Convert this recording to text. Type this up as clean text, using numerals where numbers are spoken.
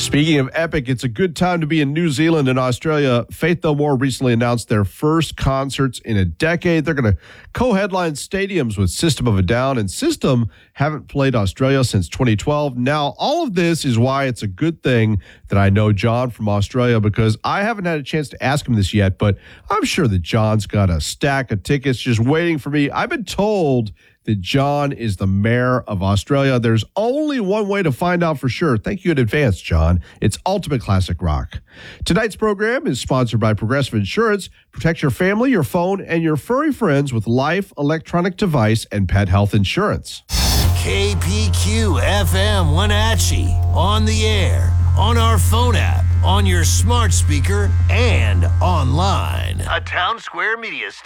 Speaking of epic, it's a good time to be in New Zealand and Australia. Faith No More recently announced their first concerts in a decade. They're going to co-headline stadiums with System of a Down, and System haven't played Australia since 2012. Now, all of this is why it's a good thing that I know John from Australia, because I haven't had a chance to ask him this yet, but I'm sure that John's got a stack of tickets just waiting for me. I've been told that John is the mayor of Australia. There's only one way to find out for sure. Thank you in advance, John. It's Ultimate Classic Rock. Tonight's program is sponsored by Progressive Insurance. Protect your family, your phone, and your furry friends with life, electronic device, and pet health insurance. KPQ FM Wenatchee, on the air, on our phone app, on your smart speaker, and online. A Town Square Media